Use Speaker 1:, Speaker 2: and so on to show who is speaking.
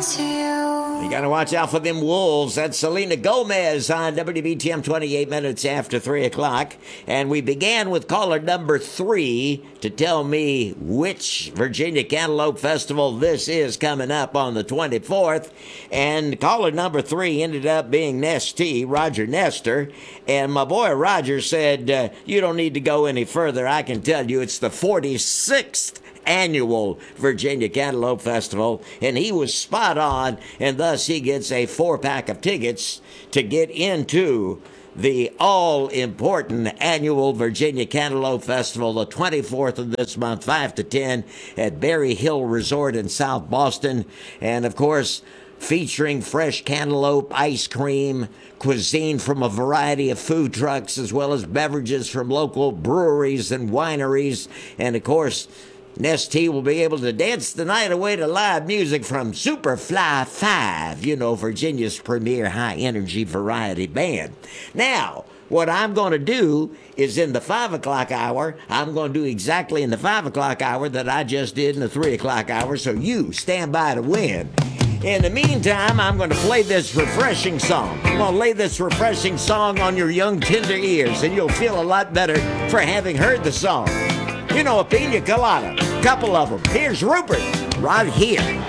Speaker 1: to you.
Speaker 2: You got to watch out for them wolves. That's Selena Gomez on WBTM 28 minutes after 3 o'clock. And we began with caller number 3 to tell me which Virginia Cantaloupe Festival this is coming up on the 24th. And caller number 3 ended up being Nesty, Roger Nestor. And my boy Roger said, you don't need to go any further. I can tell you it's the 46th annual Virginia Cantaloupe Festival, and he was spot on, and thus he gets a 4-pack of tickets to get into the all-important annual Virginia Cantaloupe Festival, the 24th of this month, 5 to 10, at Berry Hill Resort in South Boston, and of course, featuring fresh cantaloupe, ice cream, cuisine from a variety of food trucks, as well as beverages from local breweries and wineries, and of course, Nesty will be able to dance the night away to live music from Superfly 5, Virginia's premier high-energy variety band. Now, what I'm going to do is in the 5 o'clock hour, I'm going to do exactly in the 5 o'clock hour that I just did in the 3 o'clock hour, so you stand by to win. In the meantime, I'm going to play this refreshing song. I'm going to lay this refreshing song on your young, tender ears, and you'll feel a lot better for having heard the song. A pina colada, couple of them. Here's Rupert, right here.